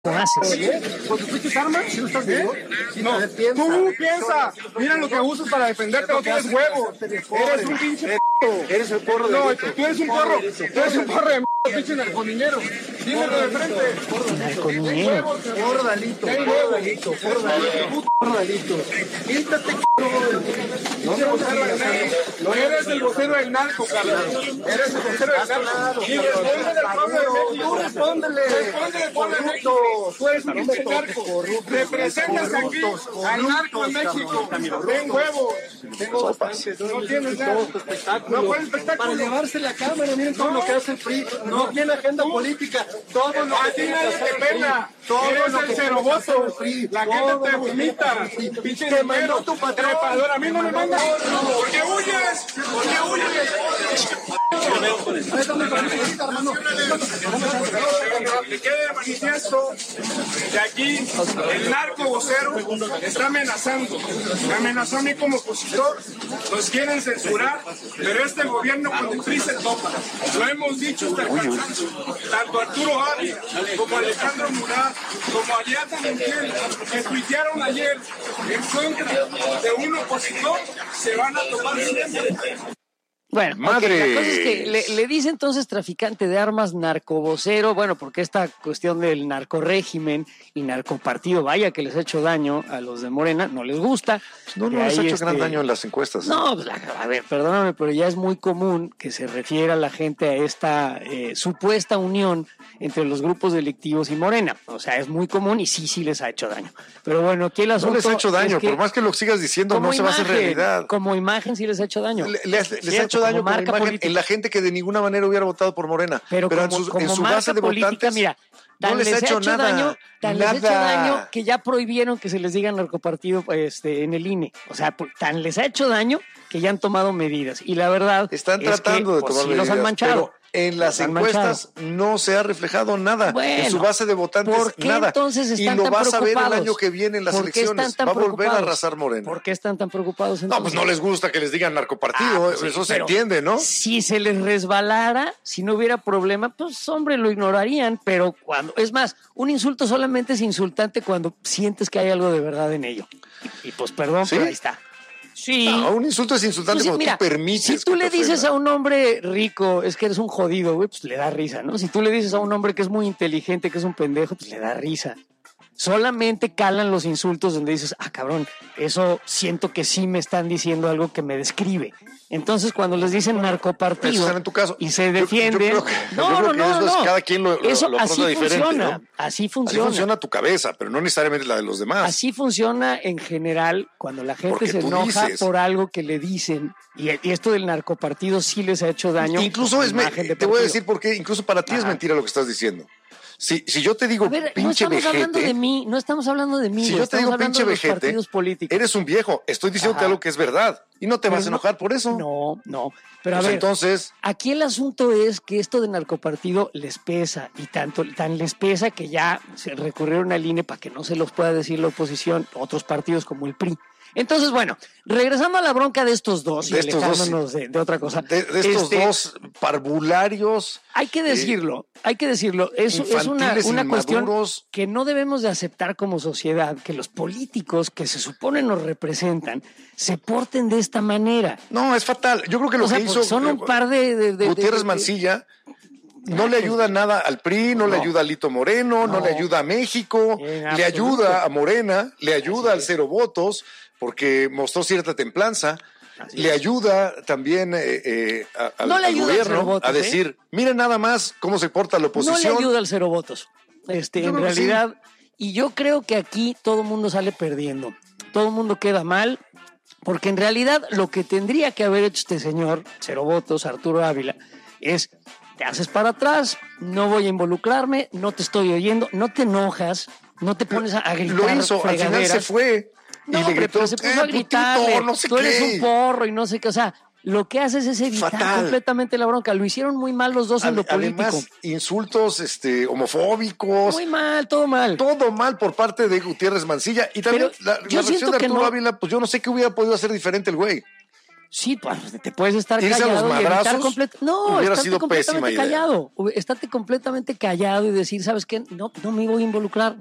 haces. ¿Con tus pinches armas? ¿Sí lo estás viendo? No, tú piensa. Mira lo que usas para defenderte, no tienes huevos. Eres un pinche p***. Eres el porro de No, Beto. tú eres un porro. Tú eres un porro de m***, pinche narcominero. Dímelo de frente. Narcominero. Porro Dalito. Quítate, No eres el vocero del narco, Carlos. Eres el vocero del narco. Y responde del pueblo de México. Respóndele. Responde del pueblo de México. Tú eres un pinche narco. Representas aquí al narco en México. Ten huevos. Tengo bastantes. No tienes nada. No fue espectáculo. Para llevarse la cámara, miren todo lo que hace el PRI. No tiene agenda política. Todo lo A que ti tiene que nadie hacer te el PRI. pena. Todo Eres lo el que cero tiene que hacer el votos. PRI. La Todo gente lo te que vomita. Pinche Te mandó dinero. tu patrón. Trepador. A mí no me mandas. ¿Por qué huyes? ¿Por qué huyes? Que quede de manifiesto que aquí el narco vocero está amenazando. Me amenazó a mí como opositor, nos quieren censurar, pero este gobierno con el PRI se topa. Lo hemos dicho hasta el cansancio. Tanto Arturo Ávila como Alejandro Murat, como Aliata Montiel, que tuitearon ayer en contra de un opositor, se van a topar siempre. Bueno, Madre. Okay, la cosa es que le dice entonces traficante de armas, narcovocero, bueno, porque esta cuestión del narcorégimen y narcopartido, vaya que les ha hecho daño a los de Morena, no les gusta. No les ha hecho gran daño en las encuestas. No, pues, a ver, perdóname, pero ya es muy común que se refiera la gente a esta supuesta unión entre los grupos delictivos y Morena. O sea, es muy común y sí les ha hecho daño. Pero bueno, aquí el asunto no les ha hecho daño, es que, por más que lo sigas diciendo, no se va a hacer realidad. Como imagen sí les ha hecho daño. Les ha hecho daño como imagen en la gente que de ninguna manera hubiera votado por Morena. Pero en su base de votantes, mira, no les ha hecho nada. Les ha hecho daño que ya prohibieron que se les diga narcopartido en el INE. O sea, tan les ha hecho daño que ya han tomado medidas. Y la verdad están tratando de tomar medidas. Los han manchado. En las encuestas no se ha reflejado nada. Bueno, en su base de votantes, ¿por qué nada. entonces están y lo tan vas a ver el preocupados? año que viene en las elecciones. Va a volver a arrasar Morena. ¿Por qué están tan preocupados entonces? No, pues no les gusta que les digan narcopartido. Pues eso sí, se entiende, ¿no? Si se les resbalara, si no hubiera problema, pues hombre, lo ignorarían. Pero cuando, es más, un insulto solamente es insultante cuando sientes que hay algo de verdad en ello. Y pues perdón, ¿sí? Pero ahí está. Sí. No, un insulto es insultante cuando tú permites. Si tú le dices a un hombre rico, es que eres un jodido, güey, pues le da risa, ¿no? Si tú le dices a un hombre que es muy inteligente, que es un pendejo, pues le da risa. Solamente calan los insultos donde dices, cabrón, eso siento que sí me están diciendo algo que me describe. Entonces, cuando les dicen narcopartido en tu caso. Y se defienden... Yo creo que eso cada quien lo afronta diferente, ¿no? Así funciona. Así funciona tu cabeza, pero no necesariamente la de los demás. Así funciona en general cuando la gente se enoja por algo que le dicen. Y esto del narcopartido sí les ha hecho daño. Incluso te voy a decir por qué. Incluso para ti es mentira lo que estás diciendo. Si yo te digo pinche vejete... No estamos hablando de mí. Si yo te digo pinche vejete, eres un viejo. Estoy diciéndote algo que es verdad. Y no te vas a enojar por eso. No. Pero a ver, entonces... aquí el asunto es que esto de narcopartido les pesa. Y tan les pesa que ya se recurrieron al INE para que no se los pueda decir la oposición, otros partidos como el PRI. Entonces, bueno, regresando a la bronca de estos dos y alejándonos de otra cosa. De estos dos parvularios. Hay que decirlo. Es una cuestión que no debemos de aceptar como sociedad, que los políticos que se supone nos representan se porten de esta manera. No, es fatal. Yo creo que lo que hizo son un par de Gutiérrez Mancilla no le ayuda nada al PRI, no le ayuda a Lito Moreno, no le ayuda a México, le ayuda a Morena, le ayuda al cero votos, porque mostró cierta templanza. Le ayuda también al gobierno a decir, miren nada más cómo se porta la oposición. No le ayuda al cero votos. En realidad, y yo creo que aquí todo el mundo sale perdiendo. Todo el mundo queda mal, porque en realidad lo que tendría que haber hecho este señor, cero votos, Arturo Ávila, es... Te haces para atrás, no voy a involucrarme, no te estoy oyendo, no te enojas, no te pones a gritar. Lo hizo, al final se fue. No, y le gritó, pero se puso a gritarle, no sé tú eres un porro y no sé qué, o sea, lo que haces es evitar completamente la bronca. Lo hicieron muy mal los dos en lo político. Además, insultos homofóbicos. Muy mal, todo mal. Todo mal por parte de Gutiérrez Mancilla. Y también la reacción de Arturo Ávila, pues yo no sé qué hubiera podido hacer diferente el güey. Sí, pues te puedes estar Irse a los callado y evitar madrazos No, hubiera estate sido pésima completamente idea. callado. Estate completamente callado y decir, ¿sabes qué? No me voy a involucrar.